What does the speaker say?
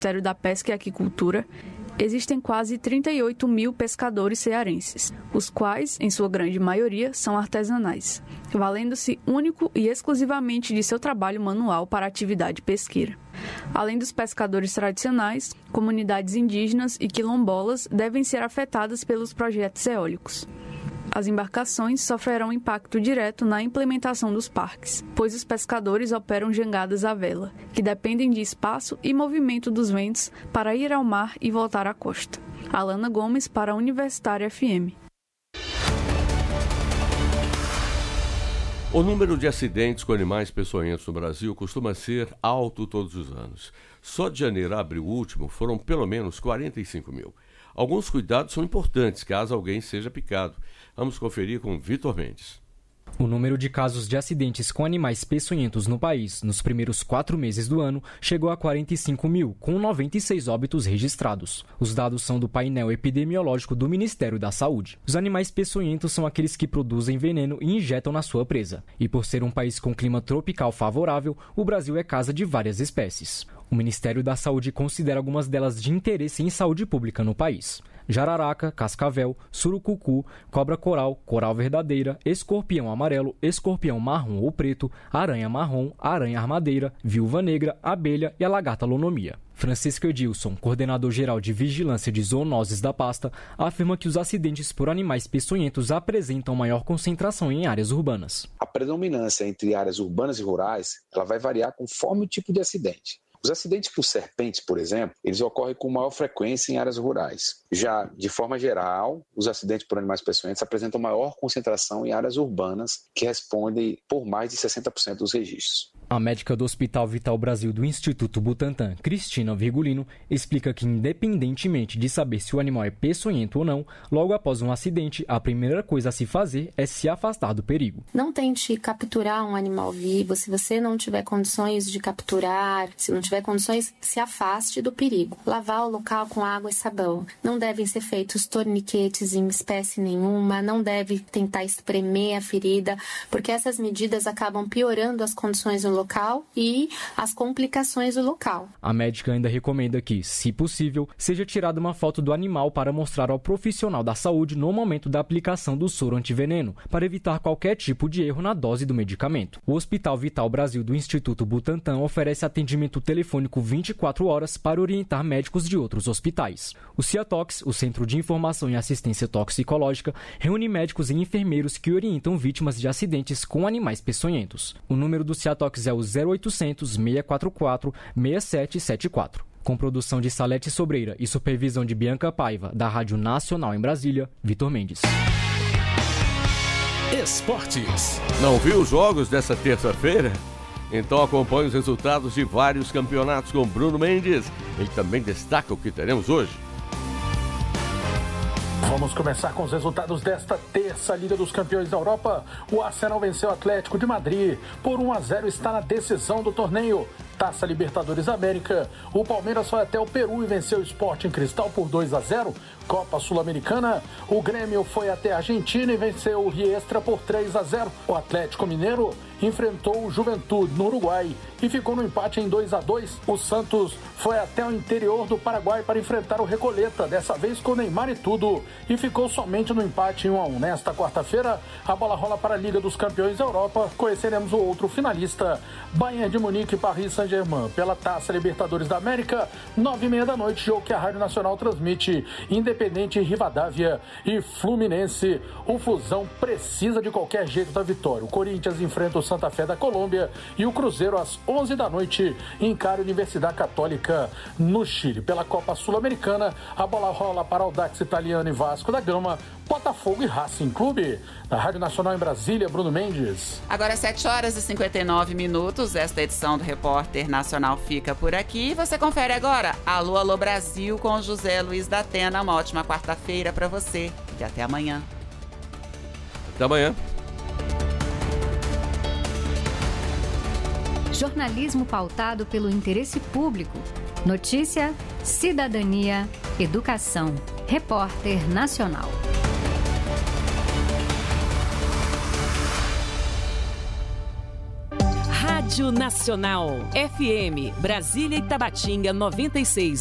Ministério da Pesca e Aquicultura, existem quase 38 mil pescadores cearenses, os quais, em sua grande maioria, são artesanais, valendo-se único e exclusivamente de seu trabalho manual para a atividade pesqueira. Além dos pescadores tradicionais, comunidades indígenas e quilombolas devem ser afetadas pelos projetos eólicos. As embarcações sofrerão impacto direto na implementação dos parques, pois os pescadores operam jangadas à vela, que dependem de espaço e movimento dos ventos para ir ao mar e voltar à costa. Alana Gomes para a Universitária FM. O número de acidentes com animais peçonhentos no Brasil costuma ser alto todos os anos. Só de janeiro a abril último foram pelo menos 45 mil. Alguns cuidados são importantes caso alguém seja picado. Vamos conferir com Vitor Mendes. O número de casos de acidentes com animais peçonhentos no país nos primeiros 4 meses do ano chegou a 45 mil, com 96 óbitos registrados. Os dados são do painel epidemiológico do Ministério da Saúde. Os animais peçonhentos são aqueles que produzem veneno e injetam na sua presa. E por ser um país com clima tropical favorável, o Brasil é casa de várias espécies. O Ministério da Saúde considera algumas delas de interesse em saúde pública no país: jararaca, cascavel, surucucu, cobra-coral, coral verdadeira, escorpião amarelo, escorpião marrom ou preto, aranha marrom, aranha armadeira, viúva negra, abelha e a lagarta lonomia. Francisco Edilson, coordenador-geral de vigilância de zoonoses da pasta, afirma que os acidentes por animais peçonhentos apresentam maior concentração em áreas urbanas. A predominância entre áreas urbanas e rurais ela vai variar conforme o tipo de acidente. Os acidentes por serpentes, por exemplo, eles ocorrem com maior frequência em áreas rurais. Já, de forma geral, os acidentes por animais peçonhentos apresentam maior concentração em áreas urbanas, que respondem por mais de 60% dos registros. A médica do Hospital Vital Brasil do Instituto Butantan, Cristina Virgulino, explica que, independentemente de saber se o animal é peçonhento ou não, logo após um acidente, a primeira coisa a se fazer é se afastar do perigo. Não tente capturar um animal vivo. Se você não tiver condições de capturar, se não tiver condições, se afaste do perigo. Lavar o local com água e sabão. Não devem ser feitos torniquetes em espécie nenhuma, não deve tentar espremer a ferida, porque essas medidas acabam piorando as condições do local e as complicações do local. A médica ainda recomenda que, se possível, seja tirada uma foto do animal para mostrar ao profissional da saúde no momento da aplicação do soro antiveneno, para evitar qualquer tipo de erro na dose do medicamento. O Hospital Vital Brasil do Instituto Butantan oferece atendimento telefônico 24 horas para orientar médicos de outros hospitais. O CIATOX, o Centro de Informação e Assistência Toxicológica, reúne médicos e enfermeiros que orientam vítimas de acidentes com animais peçonhentos. O número do CIATOX é o 0800 644 6774. Com produção de Salete Sobreira e supervisão de Bianca Paiva, da Rádio Nacional em Brasília, Vitor Mendes. Esportes. Não viu os jogos dessa terça-feira? Então acompanhe os resultados de vários campeonatos com Bruno Mendes. Ele também destaca o que teremos hoje. Vamos começar com os resultados desta terça Liga dos Campeões da Europa. O Arsenal venceu o Atlético de Madrid por 1-0 e está na decisão do torneio. Taça Libertadores América. O Palmeiras foi até o Peru e venceu o Sporting Cristal por 2-0. Copa Sul-Americana. O Grêmio foi até a Argentina e venceu o Riestra por 3-0. O Atlético Mineiro enfrentou o Juventude no Uruguai e ficou no empate em 2-2. O Santos foi até o interior do Paraguai para enfrentar o Recoleta, dessa vez com Neymar e tudo, e ficou somente no empate em 1-1. Nesta quarta-feira, a bola rola para a Liga dos Campeões da Europa. Conheceremos o outro finalista, Bayern de Munique e Paris Saint-Germain, pela Taça Libertadores da América, 9h30 da noite, jogo que a Rádio Nacional transmite. Independente, Rivadavia e Fluminense. O Fusão precisa de qualquer jeito da vitória. O Corinthians enfrenta o Santa Fé da Colômbia e o Cruzeiro às 11 da noite encara a Universidade Católica no Chile. Pela Copa Sul-Americana, a bola rola para Audax Italiano e Vasco da Gama, Botafogo e Racing Clube. Na Rádio Nacional em Brasília, Bruno Mendes. Agora 7h59. Esta edição do Repórter Nacional fica por aqui. Você confere agora Alô, Alô Brasil com José Luiz da Atena. Uma ótima quarta-feira para você e até amanhã. Até amanhã. Jornalismo pautado pelo interesse público. Notícia, cidadania, educação. Repórter Nacional. Rádio Nacional. FM Brasília e Tabatinga 96.